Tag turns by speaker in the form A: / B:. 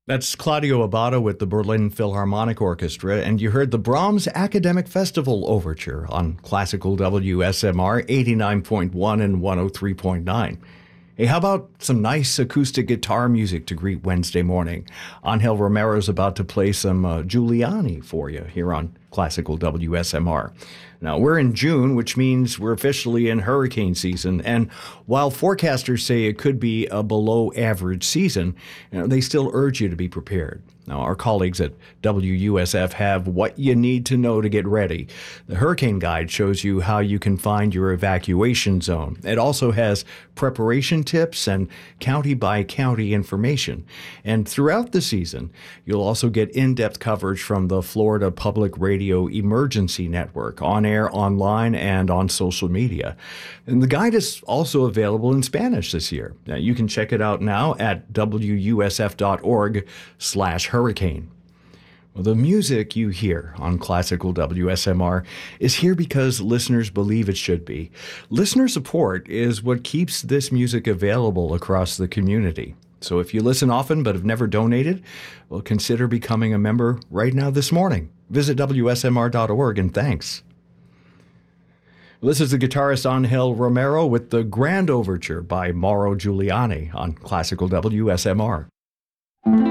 A: That's Claudio Abbado with the Berlin Philharmonic Orchestra, and you heard the Brahms Academic Festival Overture on Classical WSMR 89.1 and 103.9. Hey, how about some nice acoustic guitar music to greet Wednesday morning? Angel Romero's about to play some Giuliani for you here on Classical WSMR. Now, we're in June, which means we're officially in hurricane season. And while forecasters say it could be a below average season, they still urge you to be prepared. Now, our colleagues at WUSF have what you need to know to get ready. The Hurricane Guide shows you how you can find your evacuation zone. It also has preparation tips and county-by-county information. And throughout the season, you'll also get in-depth coverage from the Florida Public Radio Emergency Network, on air, online, and on social media. And the guide is also available in Spanish this year. Now, you can check it out now at wusf.org/hurricane. Well, the music you hear on Classical WSMR is here because listeners believe it should be. Listener support is what keeps this music available across the community. So if you listen often but have never donated, well, consider becoming a member right now this morning. Visit WSMR.org and thanks. This is the guitarist Angel Romero with the Grand Overture by Mauro Giuliani on Classical WSMR.